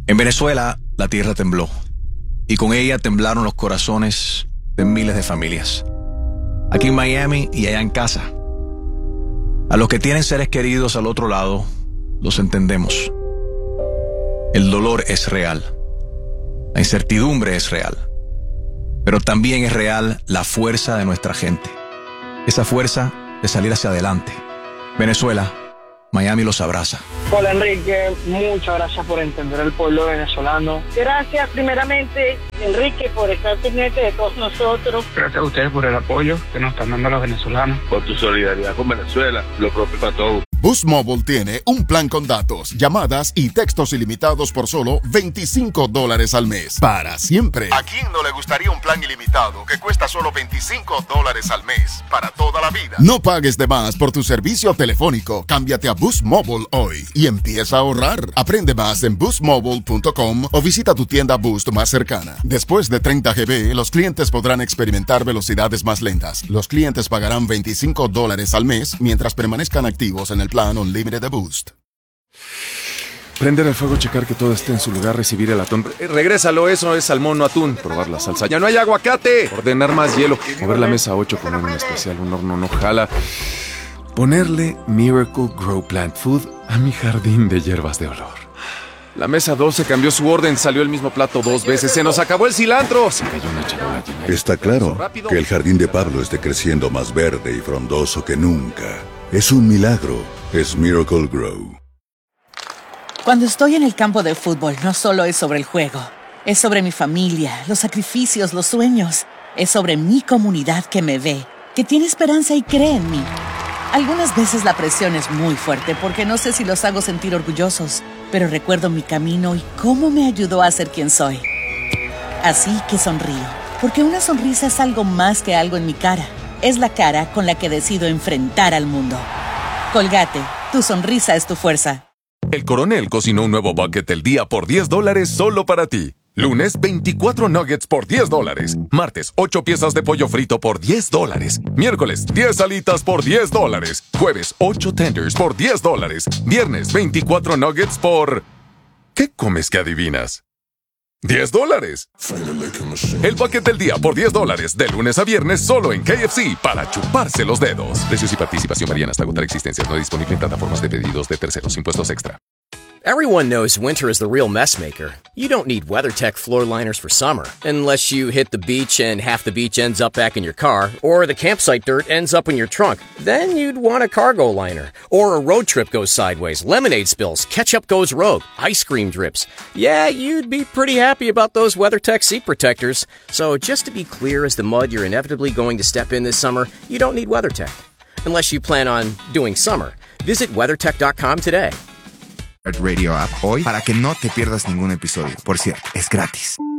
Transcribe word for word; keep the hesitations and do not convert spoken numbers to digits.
En Venezuela, la tierra tembló, y con ella temblaron los corazones de miles de familias. Aquí en Miami y allá en casa. A los que tienen seres queridos al otro lado, los entendemos. El dolor es real. La incertidumbre es real. Pero también es real la fuerza de nuestra gente. Esa fuerza de salir hacia adelante. Venezuela, Miami los abraza. Hola Enrique, muchas gracias por entender el pueblo venezolano. Gracias primeramente Enrique por estar pendiente de todos nosotros. Gracias a ustedes por el apoyo que nos están dando los venezolanos. Por tu solidaridad con Venezuela, lo propio para todos. Boost Mobile tiene un plan con datos, llamadas y textos ilimitados por solo veinticinco dólares al mes. Para siempre. ¿A quién no le gustaría un plan ilimitado que cuesta solo veinticinco dólares al mes? Para toda la vida. No pagues de más por tu servicio telefónico. Cámbiate a Boost Mobile hoy y empieza a ahorrar. Aprende más en boost mobile punto com o visita tu tienda Boost más cercana. Después de treinta gigabytes, los clientes podrán experimentar velocidades más lentas. Los clientes pagarán veinticinco dólares al mes mientras permanezcan activos en el plan Unlimited de Boost. Prender el fuego, checar que todo esté en su lugar, recibir el atún. Eh, regrésalo, eso es salmón, no atún. Probar la salsa. ¡Ya no hay aguacate! Ordenar más hielo. Mover la mesa ocho, poner un especial, un horno no jala. Ponerle Miracle Grow Plant Food a mi jardín de hierbas de olor. La mesa doce cambió su orden, salió el mismo plato dos veces. ¡Se nos acabó el cilantro! Se cayó una charola llena. Está claro que el jardín de Pablo esté creciendo más verde y frondoso que nunca. Es un milagro. Es Miracle Grow. Cuando estoy en el campo de fútbol, no solo es sobre el juego. Es sobre mi familia, los sacrificios, los sueños. Es sobre mi comunidad que me ve, que tiene esperanza y cree en mí. Algunas veces la presión es muy fuerte porque no sé si los hago sentir orgullosos, pero recuerdo mi camino y cómo me ayudó a ser quien soy. Así que sonrío, porque una sonrisa es algo más que algo en mi cara. Es la cara con la que decido enfrentar al mundo. Colgate, tu sonrisa es tu fuerza. El Coronel cocinó un nuevo bucket del día por diez dólares solo para ti. Lunes, veinticuatro nuggets por diez dólares. Martes, ocho piezas de pollo frito por diez dólares. Miércoles, diez alitas por diez dólares. Jueves, ocho tenders por diez dólares. Viernes, veinticuatro nuggets por... ¿Qué comes que adivinas? ¡diez dólares! El bucket del día por diez dólares. De lunes a viernes solo en K F C para chuparse los dedos. Precios y participación varían hasta agotar existencias. No disponible en plataformas de pedidos de terceros. Impuestos extra. Everyone knows winter is the real mess maker. You don't need WeatherTech floor liners for summer, unless you hit the beach and half the beach ends up back in your car, or the campsite dirt ends up in your trunk. Then you'd want a cargo liner. Or a road trip goes sideways, lemonade spills, ketchup goes rogue, ice cream drips. Yeah, you'd be pretty happy about those WeatherTech seat protectors. So just to be clear, as the mud you're inevitably going to step in this summer, you don't need WeatherTech. Unless you plan on doing summer. Visit weathertech dot com today. Radio App hoy para que no te pierdas ningún episodio. Por cierto, es gratis.